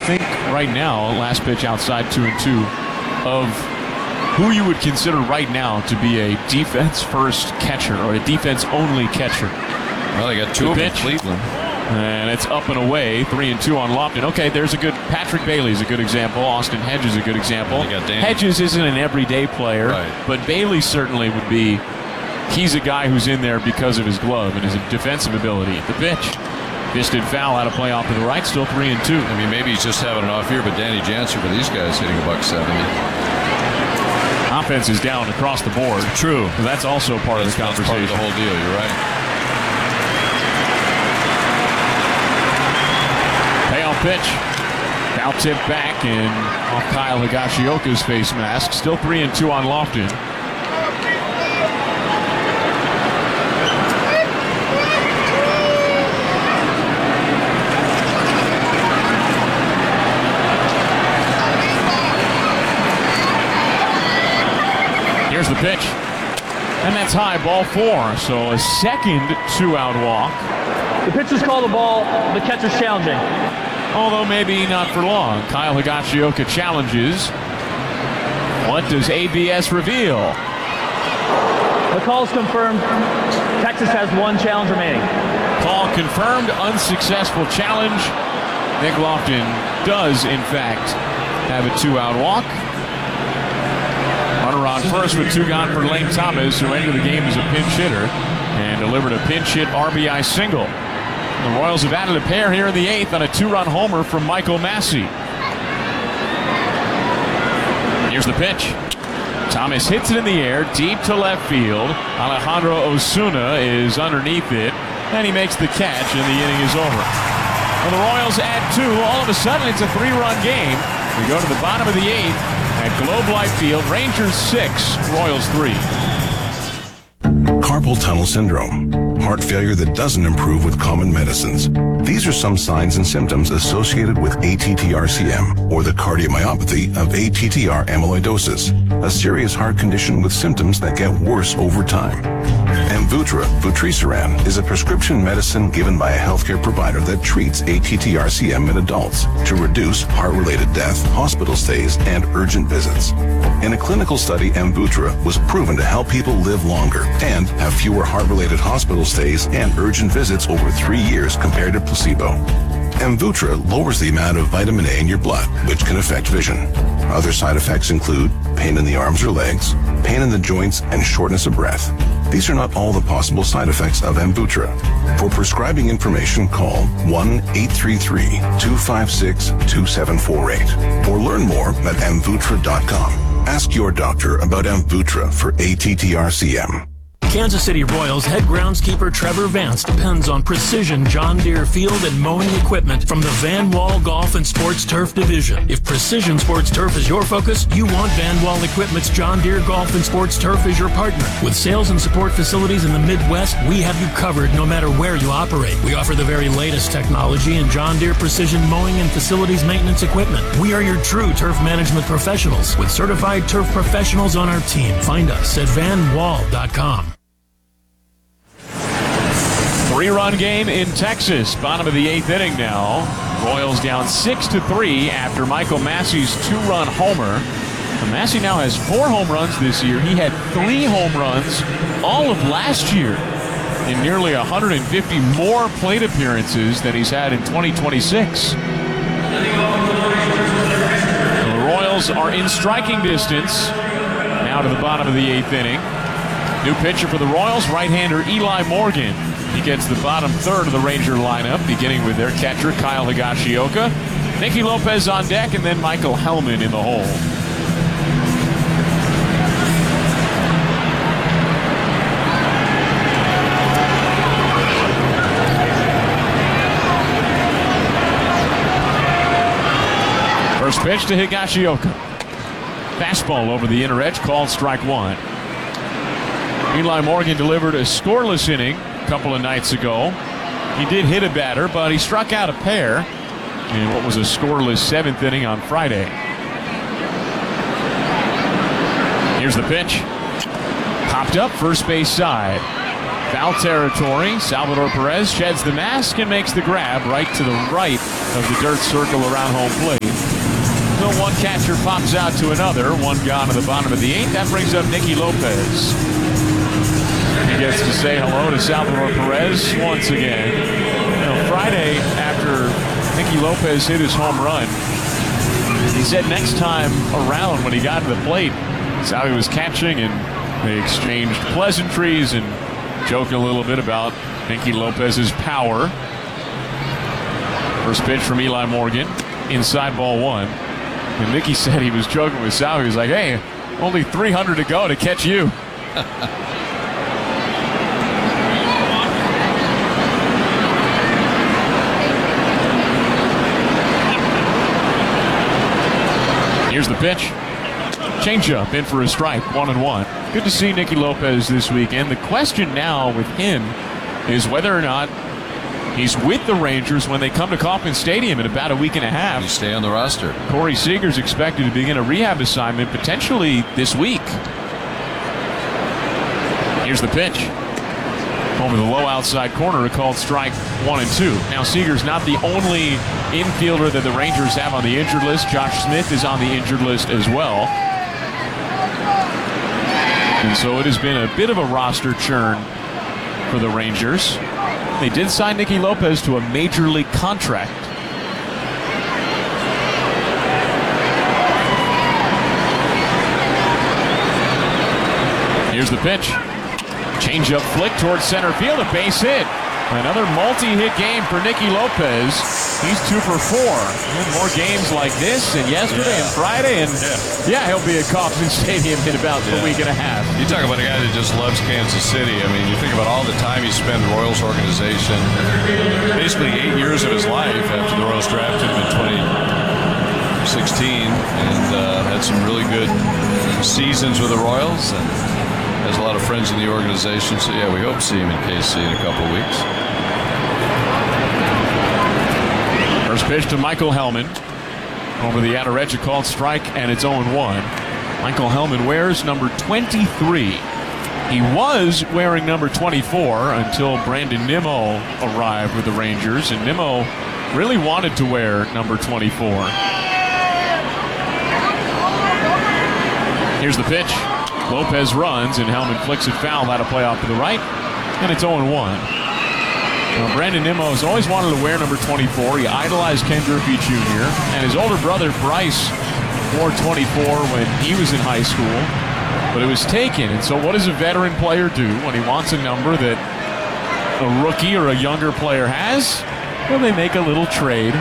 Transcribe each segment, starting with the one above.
think right now, last pitch outside 2-2, of who you would consider right now to be a defense-first catcher or a defense-only catcher. Well, they got two of them in Cleveland. And it's up and away, 3-2 on Lofton. Okay, there's a good, Patrick Bailey's a good example. Austin Hedges a good example. Hedges isn't an everyday player, right, but Bailey certainly would be. He's a guy who's in there because of his glove and his defensive ability. The pitch. Fisted foul out of play off to the right, still 3-2. I mean, maybe he's just having an off year, but Danny Jansen for these guys hitting $170. Offense is down across the board. True. And that's also part of the conversation. That's part of the whole deal, you're right. Payoff pitch. Foul tip back and off Kyle Higashioka's face mask. Still 3-2 on Lofton. Here's the pitch. And that's high, ball 4. So a second 2-out walk. The pitch is called a ball. The catcher's challenging. Although maybe not for long. Kyle Higashioka challenges. What does ABS reveal? The call is confirmed. Texas has 1 challenge remaining. Call confirmed. Unsuccessful challenge. Nick Lofton does, in fact, have a 2-out walk. Runner on first with 2 gone for Lane Thomas, who entered the game as a pinch hitter and delivered a pinch hit RBI single. The Royals have added a pair here in the 8th on a 2-run homer from Michael Massey. Here's the pitch. Thomas hits it in the air, deep to left field. Alejandro Osuna is underneath it, and he makes the catch, and the inning is over. Well, the Royals add 2. All of a sudden, it's a 3-run game. We go to the bottom of the 8th at Globe Life Field. Rangers 6, Royals 3. Carpal tunnel syndrome, heart failure that doesn't improve with common medicines. These are some signs and symptoms associated with ATTR-CM, or the cardiomyopathy of ATTR amyloidosis, a serious heart condition with symptoms that get worse over time. Amvuttra, vutrisiran, is a prescription medicine given by a healthcare provider that treats ATTR-CM in adults to reduce heart-related death, hospital stays, and urgent visits. In a clinical study, Amvuttra was proven to help people live longer and have fewer heart-related hospital stays and urgent visits over 3 years compared to placebo. Amvuttra lowers the amount of vitamin A in your blood, which can affect vision. Other side effects include pain in the arms or legs, pain in the joints, and shortness of breath. These are not all the possible side effects of Amvuttra. For prescribing information, call 1-833-256-2748 or learn more at amvuttra.com. Ask your doctor about Amvuttra for ATTR-CM. Kansas City Royals head groundskeeper Trevor Vance depends on precision John Deere field and mowing equipment from the Van Wall Golf and Sports Turf division. If precision sports turf is your focus, you want Van Wall Equipment's John Deere Golf and Sports Turf as your partner. With sales and support facilities in the Midwest, we have you covered no matter where you operate. We offer the very latest technology in John Deere precision mowing and facilities maintenance equipment. We are your true turf management professionals with certified turf professionals on our team. Find us at vanwall.com. 3-run game in Texas. Bottom of the 8th inning now. Royals down 6-3 after Michael Massey's 2-run homer. And Massey now has 4 home runs this year. He had 3 home runs all of last year in nearly 150 more plate appearances than he's had in 2026. The Royals are in striking distance now to the bottom of the 8th inning. New pitcher for the Royals, right-hander Eli Morgan. He gets the bottom third of the Ranger lineup, beginning with their catcher, Kyle Higashioka. Nicky Lopez on deck, and then Michael Hellman in the hole. First pitch to Higashioka. Fastball over the inner edge, called strike 1. Eli Morgan delivered a scoreless inning a couple of nights ago. He did hit a batter, but he struck out a pair in what was a scoreless 7th inning on Friday. Here's the pitch. Popped up first base side. Foul territory. Salvador Perez sheds the mask and makes the grab right to the right of the dirt circle around home plate. So one catcher pops out to another. One gone to the bottom of the 8th. That brings up Nicky Lopez. He gets to say hello to Salvador Perez once again. Friday, after Nicky Lopez hit his home run, he said next time around when he got to the plate, that's how he was catching, and they exchanged pleasantries and joked a little bit about Nicky Lopez's power. First pitch from Eli Morgan, inside ball 1. And Nicky said he was joking with Sal. He was like, hey, only 300 to go to catch you. Here's the pitch. Changeup in for a strike, 1-1. Good to see Nicky Lopez this weekend. The question now with him is whether or not he's with the Rangers when they come to Kauffman Stadium in about a week and a half. You stay on the roster. Corey Seager's expected to begin a rehab assignment potentially this week. Here's the pitch. Over the low outside corner, a called strike, 1-2. Now Seager's not the only infielder that the Rangers have on the injured list. Josh Smith is on the injured list as well. And so it has been a bit of a roster churn for the Rangers. They did sign Nicky Lopez to a major league contract. Here's the pitch. Changeup flick towards center field, a base hit. Another multi-hit game for Nicky Lopez. He's 2 for 4. More games like this, and yesterday and Friday, and he'll be at Kauffman Stadium in about a week and a half. You talk about a guy that just loves Kansas City. I mean, you think about all the time he spent in the Royals organization. Basically 8 years of his life after the Royals drafted him in 2016, and had some really good seasons with the Royals, and has a lot of friends in the organization. So, we hope to see him in KC in a couple of weeks. First pitch to Michael Hellman. Over the outer edge, a called strike, and it's 0-1. Michael Hellman wears number 23. He was wearing number 24 until Brandon Nimmo arrived with the Rangers, and Nimmo really wanted to wear number 24. Here's the pitch. Lopez runs, and Hellman flicks it foul out of play off to the right, and it's 0-1. Now, Brandon Nimmo has always wanted to wear number 24. He idolized Ken Griffey Jr., and his older brother Bryce wore 24 when he was in high school, but it was taken. And so what does a veteran player do when he wants a number that a rookie or a younger player has? Well, they make a little trade.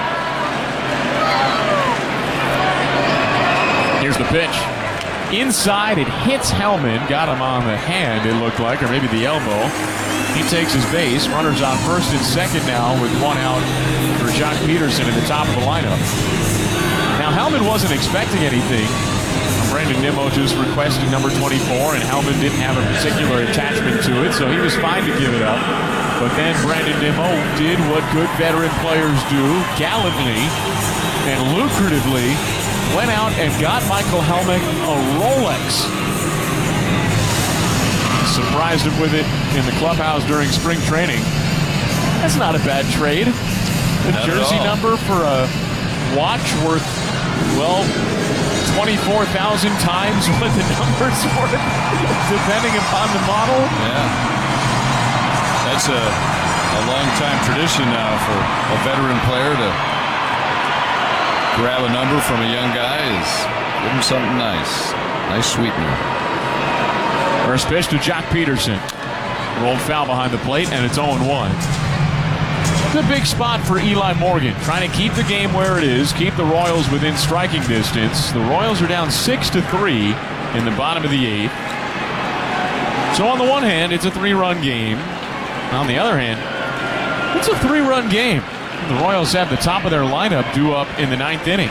Here's the pitch. Inside, it hits Hellman. Got him on the hand, it looked like, or maybe the elbow. He takes his base. Runners on first and second now with 1 out for Jock Peterson in the top of the lineup. Now, Hellman wasn't expecting anything. Brandon Nimmo just requested number 24, and Hellman didn't have a particular attachment to it, so he was fine to give it up. But then Brandon Nimmo did what good veteran players do, gallantly and lucratively, went out and got Michael Hellman a Rolex. Surprised him with it in the clubhouse during spring training. That's not a bad trade. The jersey number for a watch worth, 24,000 times what the number's worth, depending upon the model. Yeah. That's a long-time tradition now for a veteran player to grab a number from a young guy is give him something nice. Nice sweetener. First pitch to Jock Peterson. Rolled foul behind the plate, and it's 0-1. It's a big spot for Eli Morgan, trying to keep the game where it is, keep the Royals within striking distance. The Royals are down 6-3 in the bottom of the 8th. So on the one hand, it's a 3-run game. On the other hand, it's a 3-run game. The Royals have the top of their lineup due up in the 9th inning.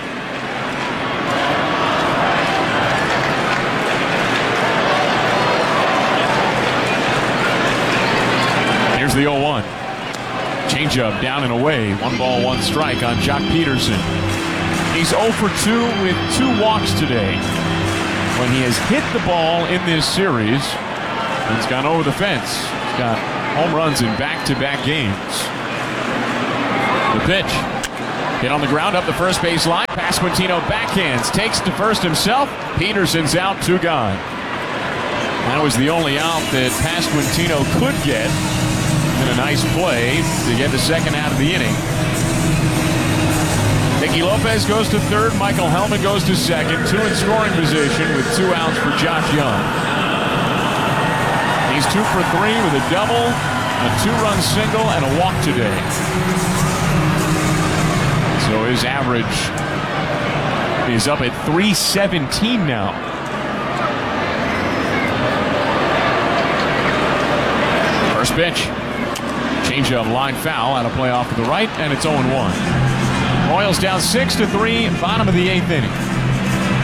Here's the 0-1. Changeup down and away. 1 ball, 1 strike on Jock Peterson. He's 0 for 2 with 2 walks today. When he has hit the ball in this series, he's gone over the fence. He's got home runs in back-to-back games. The pitch. Hit on the ground up the first base line. Pasquantino backhands, takes to first himself. Peterson's out, 2 gone. That was the only out that Pasquantino could get. And a nice play to get the second out of the inning. Nicky Lopez goes to third. Michael Hellman goes to second. 2 in scoring position with 2 outs for Josh Young. He's 2 for 3 with a double, a 2-run single, and a walk today. So his average is up at 317 now. First pitch. Changeup, line foul, out of play off to the right, and it's 0-1. Royals down 6-3, bottom of the 8th inning.